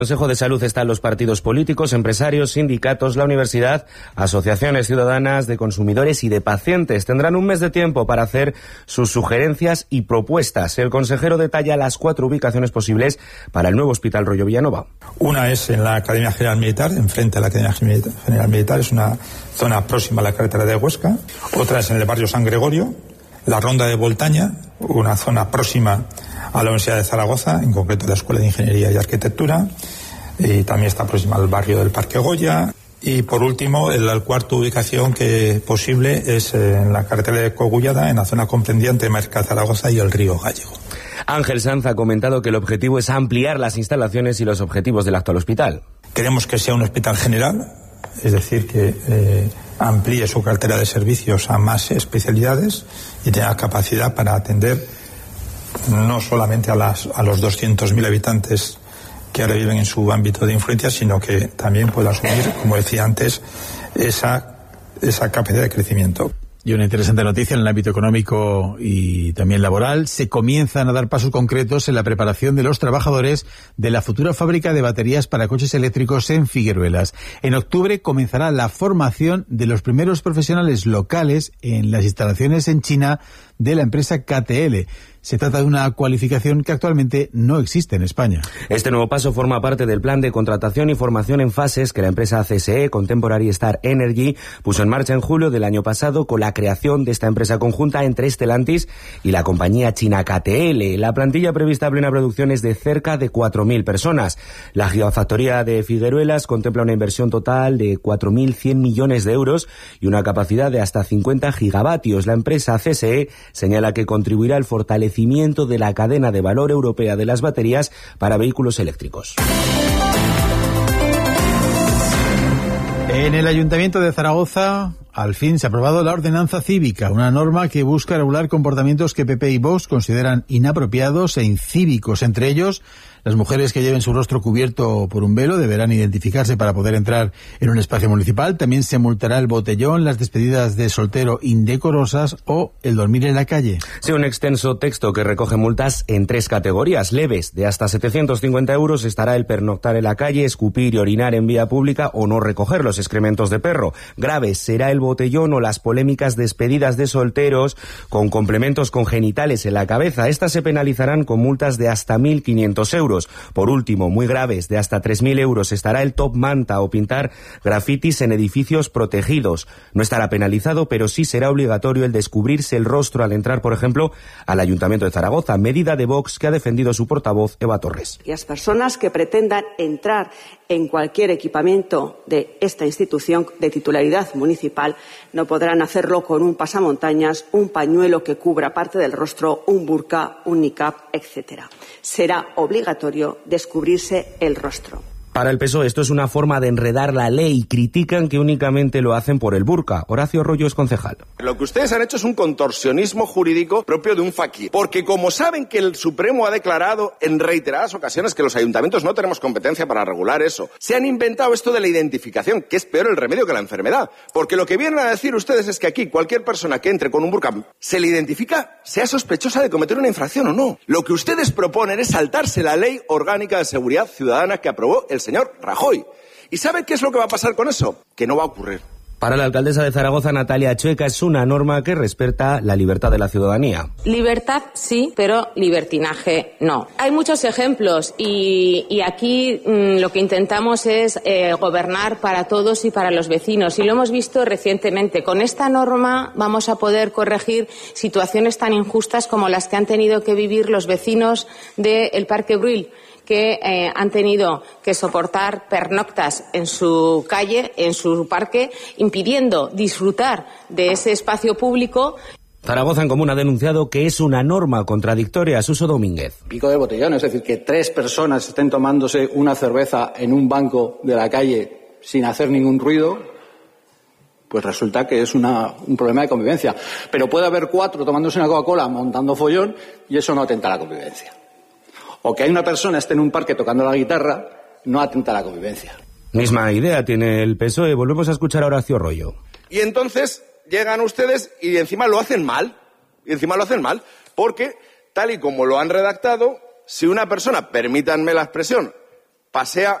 En el Consejo de Salud están los partidos políticos, empresarios, sindicatos, la universidad, asociaciones ciudadanas de consumidores y de pacientes. Tendrán un mes de tiempo para hacer sus sugerencias y propuestas. El consejero detalla las 4 ubicaciones posibles para el nuevo Hospital Rollo Villanova. Una es en la Academia General Militar, enfrente a la Academia General Militar, es una zona próxima a la carretera de Huesca. Otra es en el barrio San Gregorio, la Ronda de Voltaña, una zona próxima a la Universidad de Zaragoza, en concreto la Escuela de Ingeniería y Arquitectura, y también está próxima al barrio del Parque Goya. Y por último, la cuarta ubicación que posible es en la carretera de Cogullada, en la zona comprendida entre Marca Zaragoza y el río Gallego. Ángel Sanz ha comentado que el objetivo es ampliar las instalaciones y los objetivos del actual hospital. Queremos que sea un hospital general, es decir, que amplíe su cartera de servicios a más especialidades y tenga capacidad para atender no solamente a los 200.000 habitantes que ahora viven en su ámbito de influencia, sino que también pueda asumir, como decía antes, esa capacidad de crecimiento. Y una interesante noticia en el ámbito económico y también laboral. Se comienzan a dar pasos concretos en la preparación de los trabajadores de la futura fábrica de baterías para coches eléctricos en Figueruelas. En octubre comenzará la formación de los primeros profesionales locales en las instalaciones en China de la empresa KTL. Se trata de una cualificación que actualmente no existe en España. Este nuevo paso forma parte del plan de contratación y formación en fases que la empresa CSE, Contemporary Star Energy, puso en marcha en julio del año pasado con la creación de esta empresa conjunta entre Stellantis y la compañía china KTL. La plantilla prevista a plena producción es de cerca de 4.000 personas. La gigafactoría de Figueruelas contempla una inversión total de 4.100 millones de euros y una capacidad de hasta 50 gigavatios. La empresa CSE señala que contribuirá al fortalecimiento de la cadena de valor europea de las baterías para vehículos eléctricos. En el Ayuntamiento de Zaragoza, al fin se ha aprobado la ordenanza cívica, una norma que busca regular comportamientos que PP y Vox consideran inapropiados e incívicos. Entre ellos, las mujeres que lleven su rostro cubierto por un velo deberán identificarse para poder entrar en un espacio municipal. También se multará el botellón, las despedidas de soltero indecorosas o el dormir en la calle. Sí, un extenso texto que recoge multas en 3 categorías. Leves, de hasta 750 euros, estará el pernoctar en la calle, escupir y orinar en vía pública o no recoger los excrementos de perro. Graves será el botellón o las polémicas despedidas de solteros con complementos congenitales en la cabeza. Estas se penalizarán con multas de hasta 1.500 euros. Por último, muy graves, de hasta 3.000 euros, estará el top manta o pintar grafitis en edificios protegidos. No estará penalizado, pero sí será obligatorio el descubrirse el rostro al entrar, por ejemplo, al Ayuntamiento de Zaragoza, medida de Vox que ha defendido su portavoz Eva Torres. Y las personas que pretendan entrar en cualquier equipamiento de esta institución de titularidad municipal no podrán hacerlo con un pasamontañas, un pañuelo que cubra parte del rostro, un burka, un niqab, etc. Será obligatorio descubrirse el rostro. Para el PSOE esto es una forma de enredar la ley. Critican que únicamente lo hacen por el burka. Horacio Rollo es concejal. Lo que ustedes han hecho es un contorsionismo jurídico propio de un faquir. Porque como saben que el Supremo ha declarado en reiteradas ocasiones que los ayuntamientos no tenemos competencia para regular eso, se han inventado esto de la identificación, que es peor el remedio que la enfermedad. Porque lo que vienen a decir ustedes es que aquí cualquier persona que entre con un burka se le identifica, sea sospechosa de cometer una infracción o no. Lo que ustedes proponen es saltarse la Ley Orgánica de Seguridad Ciudadana que aprobó el señor Rajoy. ¿Y sabe qué es lo que va a pasar con eso? Que no va a ocurrir. Para la alcaldesa de Zaragoza, Natalia Chueca, es una norma que respeta la libertad de la ciudadanía. Libertad sí, pero libertinaje no. Hay muchos ejemplos y aquí lo que intentamos es gobernar para todos y para los vecinos. Y lo hemos visto recientemente. Con esta norma vamos a poder corregir situaciones tan injustas como las que han tenido que vivir los vecinos del Parque Brill, que han tenido que soportar pernoctas en su calle, en su parque, impidiendo disfrutar de ese espacio público. Zaragoza en Común ha denunciado que es una norma contradictoria. Suso Domínguez. Pico de botellón, es decir, que 3 personas estén tomándose una cerveza en un banco de la calle sin hacer ningún ruido, pues resulta que es un problema de convivencia. Pero puede haber 4 tomándose una Coca-Cola montando follón y eso no atenta a la convivencia. O que hay una persona esté en un parque tocando la guitarra, no atenta a la convivencia. Misma idea tiene el PSOE. Volvemos a escuchar a Horacio Rollo. Y entonces llegan ustedes y encima lo hacen mal. Porque, tal y como lo han redactado, si una persona, permítanme la expresión, pasea